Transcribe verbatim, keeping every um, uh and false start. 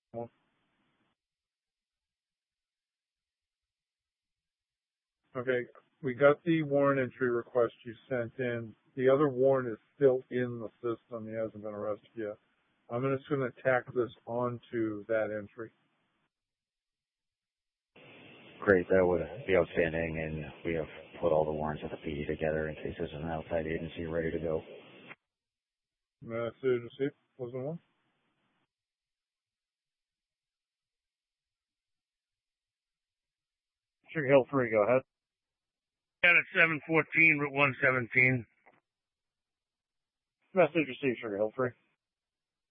Okay, we got the warrant entry request you sent in. The other warrant is still in the system. He hasn't been arrested yet. I'm just going to tack this onto that entry. Great, that would be outstanding, and we have put all the warrants at the P D together in case there's an outside agency ready to go. Uh, agency, wasn't one? Sugar Hill three, go ahead. Got it, seven fourteen, Route one seventeen. Message received, Sugar Hill three.